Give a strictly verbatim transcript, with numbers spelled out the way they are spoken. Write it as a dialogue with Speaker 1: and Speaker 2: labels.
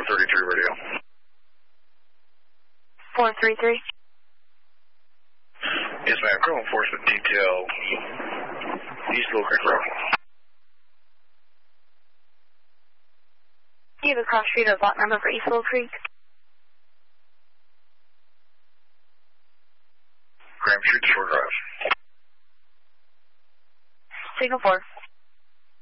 Speaker 1: four thirty-three radio.
Speaker 2: four three three.
Speaker 1: Yes, ma'am. Criminal enforcement detail. East Little Creek Road.
Speaker 2: Do you have a cross street or block number for East Little Creek?
Speaker 1: Graham Street, Shore Drive.
Speaker 2: Signal four.